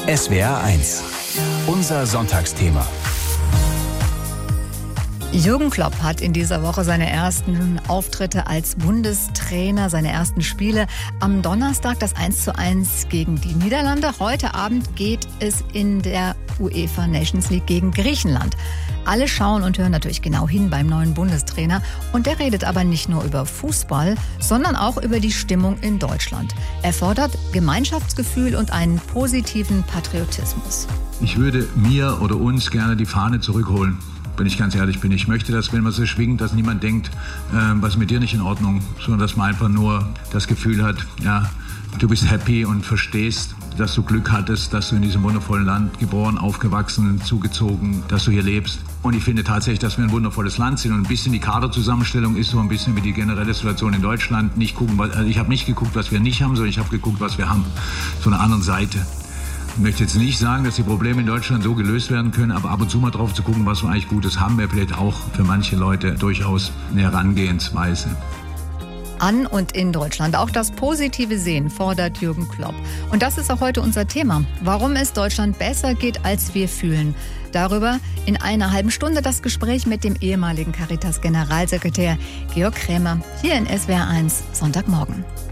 SWR 1, unser Sonntagsthema. Jürgen Klopp hat in dieser Woche seine ersten Auftritte als Bundestrainer, seine ersten Spiele. Am Donnerstag das 1:1 gegen die Niederlande. Heute Abend geht es in der UEFA Nations League gegen Griechenland. Alle schauen und hören natürlich genau hin beim neuen Bundestrainer. Und der redet aber nicht nur über Fußball, sondern auch über die Stimmung in Deutschland. Er fordert Gemeinschaftsgefühl und einen positiven Patriotismus. Ich würde mir oder uns gerne die Fahne zurückholen. Wenn ich ganz ehrlich bin, ich möchte, dass, wenn man so schwingt, dass niemand denkt, was ist mit dir nicht in Ordnung, sondern dass man einfach nur das Gefühl hat, ja, du bist happy und verstehst, dass du Glück hattest, dass du in diesem wundervollen Land geboren, aufgewachsen, zugezogen, dass du hier lebst. Und ich finde tatsächlich, dass wir ein wundervolles Land sind. Und ein bisschen die Kaderzusammenstellung ist so ein bisschen wie die generelle Situation in Deutschland. Ich habe nicht geguckt, was wir nicht haben, sondern ich habe geguckt, was wir haben. Von einer anderen Seite. Ich möchte jetzt nicht sagen, dass die Probleme in Deutschland so gelöst werden können, aber ab und zu mal drauf zu gucken, was wir eigentlich Gutes haben, wäre vielleicht auch für manche Leute durchaus eine Herangehensweise. An und in Deutschland. Auch das Positive sehen, fordert Jürgen Klopp. Und das ist auch heute unser Thema. Warum es Deutschland besser geht, als wir fühlen. Darüber in einer halben Stunde das Gespräch mit dem ehemaligen Caritas-Generalsekretär Georg Krämer hier in SWR 1 Sonntagmorgen.